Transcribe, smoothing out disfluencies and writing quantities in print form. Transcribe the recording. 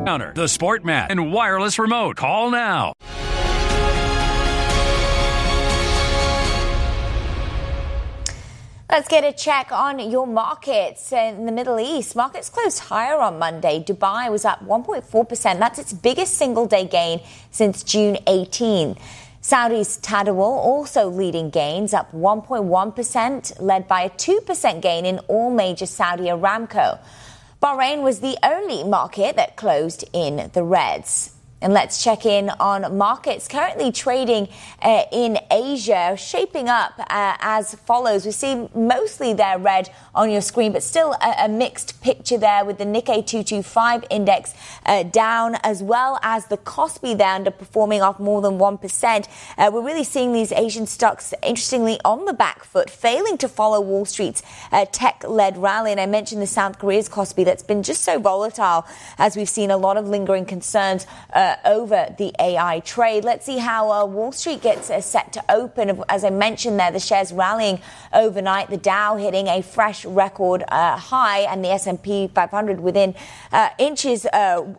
Counter, the Sport Mat, and wireless remote. Call now. Let's get a check on your markets in the Middle East. Markets closed higher on Monday. Dubai was up 1.4%. That's its biggest single-day gain since June 18. Saudi's Tadawul also leading gains, up 1.1%, led by a 2% gain in all major Saudi Aramco. Bahrain was the only market that closed in the reds. And let's check in on markets currently trading in Asia, shaping up as follows. We see mostly they're red on your screen, but still a mixed picture there with the Nikkei 225 index down, as well as the Kospi there underperforming off more than 1%. We're really seeing these Asian stocks, interestingly, on the back foot, failing to follow Wall Street's tech-led rally. And I mentioned the South Korea's Kospi that's been just so volatile, as we've seen a lot of lingering concerns over the AI trade. Let's see how Wall Street gets set to open. As I mentioned there, the shares rallying overnight, the Dow hitting a fresh record high, and the S&P 500 within inches